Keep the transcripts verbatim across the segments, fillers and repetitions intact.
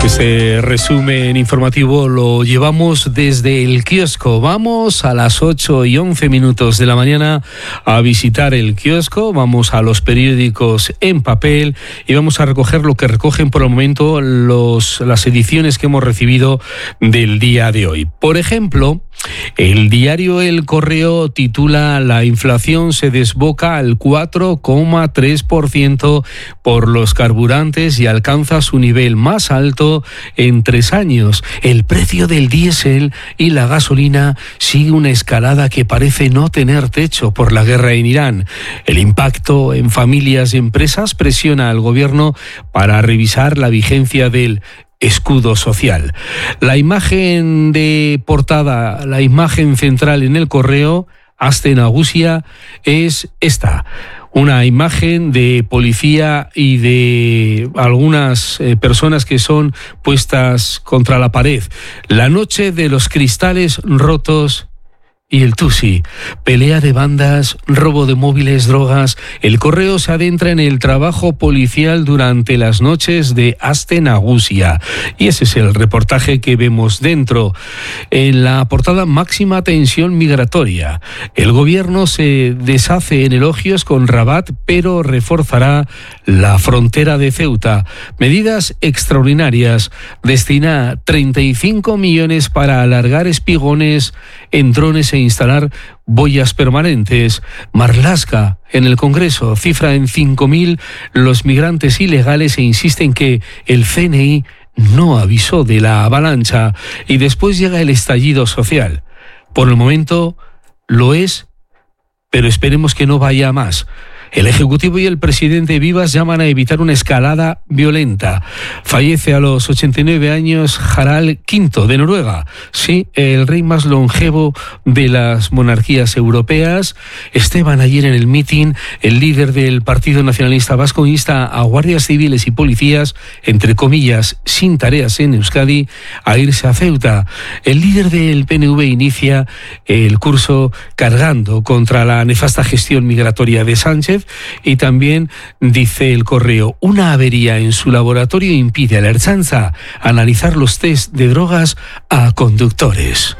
Este resumen informativo lo llevamos desde el kiosco. Vamos a las ocho y once minutos de la mañana a visitar el kiosco. Vamos a los periódicos en papel y vamos a recoger lo que recogen por el momento los, las ediciones que hemos recibido del día de hoy. Por ejemplo, el diario El Correo titula: la inflación se desboca al cuatro coma tres por ciento por los carburantes y alcanza su nivel más alto en tres años. El precio del diésel y la gasolina sigue una escalada que parece no tener techo por la guerra en Irán. El impacto en familias y empresas presiona al gobierno para revisar la vigencia del escudo social. La imagen de portada, la imagen central en El Correo, Aste Nagusia, es esta. Una imagen de policía y de algunas eh, personas que son puestas contra la pared. La noche de los cristales rotos y el Tusi. Pelea de bandas, robo de móviles, drogas. El Correo se adentra en el trabajo policial durante las noches de Aste Nagusia. Y ese es el reportaje que vemos dentro. En la portada, máxima tensión migratoria. El gobierno se deshace en elogios con Rabat, pero reforzará la frontera de Ceuta. Medidas extraordinarias. Destina treinta y cinco millones para alargar espigones en drones e instalar boyas permanentes. Marlaska en el Congreso cifra en cinco mil los migrantes ilegales e insiste en que el C N I no avisó de la avalancha. Y después llega el estallido social. Por el momento lo es, pero esperemos que no vaya a más. El Ejecutivo y el presidente Vivas llaman a evitar una escalada violenta. Fallece a los ochenta y nueve años Harald quinto de Noruega. Sí, el rey más longevo de las monarquías europeas. Esteban, ayer en el mitin, el líder del Partido Nacionalista Vasco insta a guardias civiles y policías, entre comillas, sin tareas en Euskadi, a irse a Ceuta. El líder del P N V inicia el curso cargando contra la nefasta gestión migratoria de Sánchez. Y también dice El Correo: una avería en su laboratorio impide a la Ertzaintza analizar los test de drogas a conductores.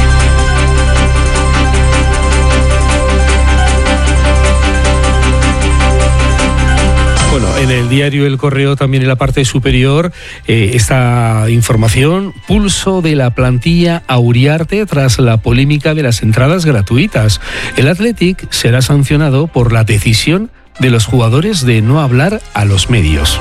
Bueno, en el diario El Correo, también en la parte superior, eh, esta información: pulso de la plantilla a Uriarte tras la polémica de las entradas gratuitas. El Athletic será sancionado por la decisión de los jugadores de no hablar a los medios.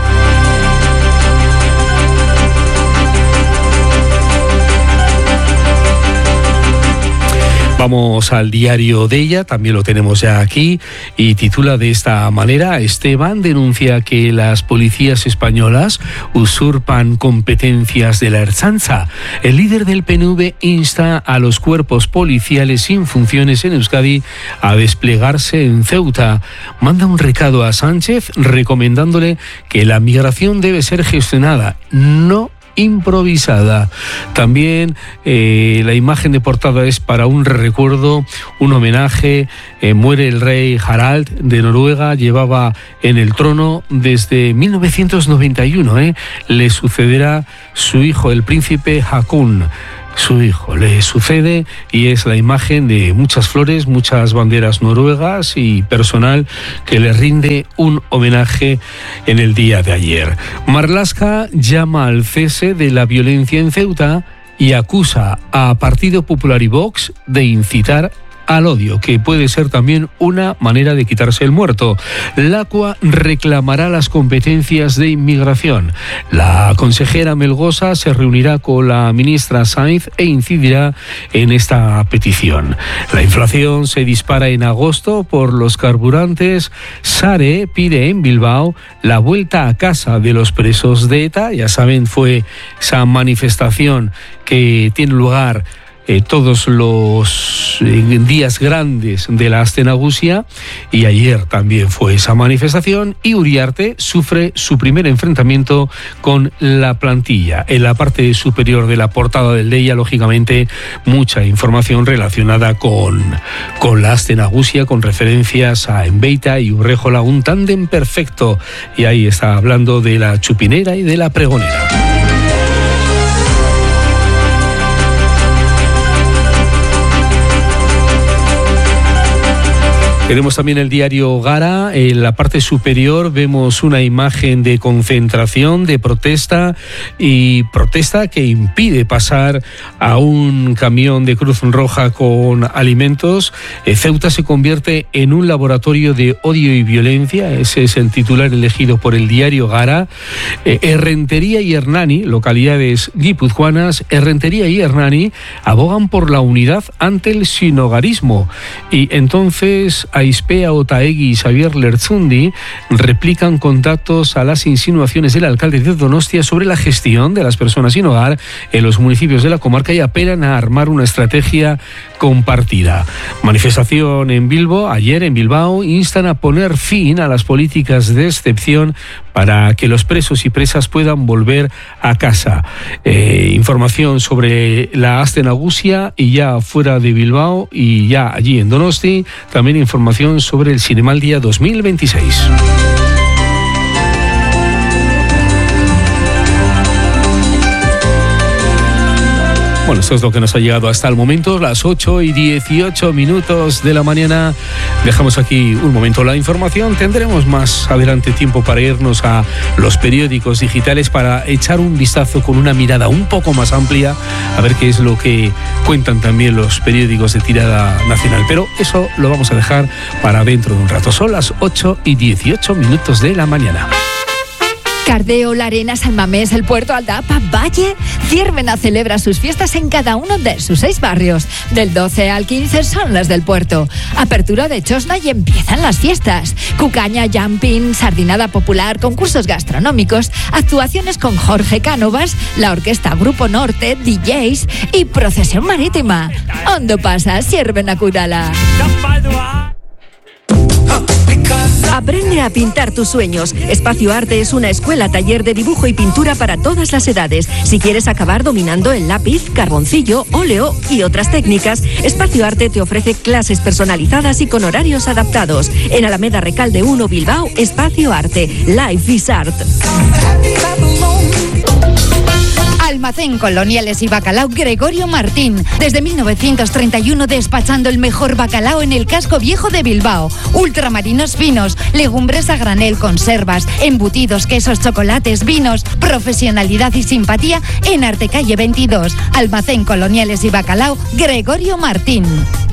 Vamos al diario de ella, también lo tenemos ya aquí, y titula de esta manera: Esteban denuncia que las policías españolas usurpan competencias de la Ertzaintza. El líder del P N V insta a los cuerpos policiales sin funciones en Euskadi a desplegarse en Ceuta. Manda un recado a Sánchez recomendándole que la migración debe ser gestionada, no improvisada. También eh, la imagen de portada es para un recuerdo, un homenaje. Eh, muere el rey Harald de Noruega, llevaba en el trono desde mil novecientos noventa y uno. Eh. Le sucederá su hijo, el príncipe Haakon. Su hijo le sucede, y es la imagen de muchas flores, muchas banderas noruegas y personal que le rinde un homenaje en el día de ayer. Marlaska llama al cese de la violencia en Ceuta y acusa a Partido Popular y Vox de incitar al odio, que puede ser también una manera de quitarse el muerto. Lacua reclamará las competencias de inmigración. La consejera Melgosa se reunirá con la ministra Sainz e incidirá en esta petición. La inflación se dispara en agosto por los carburantes. Sare pide en Bilbao la vuelta a casa de los presos de ETA. Ya saben, fue esa manifestación que tiene lugar Eh, todos los eh, días grandes de la Aste Nagusia, y ayer también fue esa manifestación, y Uriarte sufre su primer enfrentamiento con la plantilla. En la parte superior de la portada del día, lógicamente, mucha información relacionada con, con la Aste Nagusia, con referencias a Enbeita y Urrejola, un tándem perfecto, y ahí está hablando de la chupinera y de la pregonera. Tenemos también el diario Gara. En la parte superior vemos una imagen de concentración, de protesta y protesta que impide pasar a un camión de Cruz Roja con alimentos. Eh, Ceuta se convierte en un laboratorio de odio y violencia. Ese es el titular elegido por el diario Gara. Eh, Errentería y Hernani, localidades guipuzcoanas, Errentería y Hernani abogan por la unidad ante el sinogarismo. Y entonces Aispea Otaegui y Xavier Lertzundi replican contactos a las insinuaciones del alcalde de Donostia sobre la gestión de las personas sin hogar en los municipios de la comarca y apelan a armar una estrategia compartida. Manifestación en Bilbo, ayer en Bilbao, instan a poner fin a las políticas de excepción para que los presos y presas puedan volver a casa. Eh, información sobre la Aste Nagusia y ya fuera de Bilbao y ya allí en Donosti, también información sobre el Cinemaldia dos mil veintiséis. Bueno, esto es lo que nos ha llegado hasta el momento, las ocho y dieciocho minutos de la mañana. Dejamos aquí un momento la información. Tendremos más adelante tiempo para irnos a los periódicos digitales para echar un vistazo con una mirada un poco más amplia, a ver qué es lo que cuentan también los periódicos de tirada nacional. Pero eso lo vamos a dejar para dentro de un rato. Son las ocho y dieciocho minutos de la mañana. Cardeo, La Arena, San Mamés, El Puerto, Aldapa, Valle. Ciervena celebra sus fiestas en cada uno de sus seis barrios. Del doce al quince son las del Puerto. Apertura de Chosna y empiezan las fiestas. Cucaña, jumping, sardinada popular, concursos gastronómicos, actuaciones con Jorge Cánovas, la orquesta Grupo Norte, D Js y procesión marítima. ¿Dónde pasa? Ciervena Curala. Aprende a pintar tus sueños. Espacio Arte es una escuela taller de dibujo y pintura para todas las edades. Si quieres acabar dominando el lápiz, carboncillo, óleo y otras técnicas, Espacio Arte te ofrece clases personalizadas y con horarios adaptados. En Alameda Recalde uno, Bilbao, Espacio Arte. Life is Art. Almacén Coloniales y Bacalao Gregorio Martín. Desde mil novecientos treinta y uno despachando el mejor bacalao en el casco viejo de Bilbao. Ultramarinos finos, legumbres a granel, conservas, embutidos, quesos, chocolates, vinos. Profesionalidad y simpatía en Artecalle veintidós. Almacén Coloniales y Bacalao Gregorio Martín.